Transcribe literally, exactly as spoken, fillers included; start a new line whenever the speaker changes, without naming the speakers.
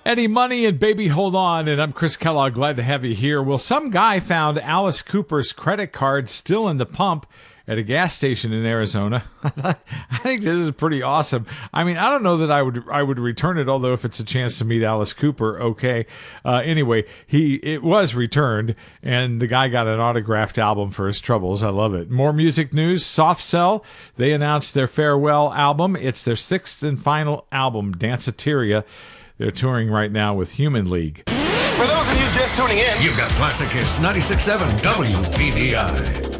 Eddie Money and Baby Hold On, and I'm Chris Kellogg. Glad to have you here. Well, some guy found Alice Cooper's credit card still in the pump at a gas station in Arizona. I think this is pretty awesome. I mean, I don't know that I would I would return it, although if it's a chance to meet Alice Cooper, okay. Uh, anyway, he it was returned, and the guy got an autographed album for his troubles. I love it. More music news. Soft Cell, they announced their farewell album. It's their sixth and final album, Danceteria. They're touring right now with Human League.
For those of you just tuning in,
you've got Classic Hits ninety-six point seven W B D I.